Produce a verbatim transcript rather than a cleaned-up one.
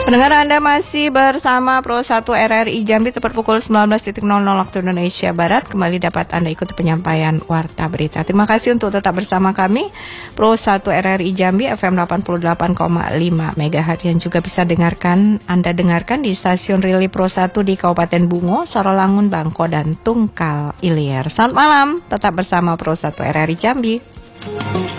Pendengar, Anda masih bersama Pro satu R R I Jambi, tepat pukul sembilan belas nol nol waktu Indonesia Barat. Kembali dapat Anda ikuti penyampaian Warta Berita. Terima kasih untuk tetap bersama kami. Pro satu R R I Jambi F M delapan puluh delapan koma lima megahertz yang juga bisa dengarkan Anda dengarkan di stasiun Relay Pro satu di Kabupaten Bungo, Sarawangun, Bangko, dan Tungkal Ilir. Selamat malam, tetap bersama Pro satu R R I Jambi.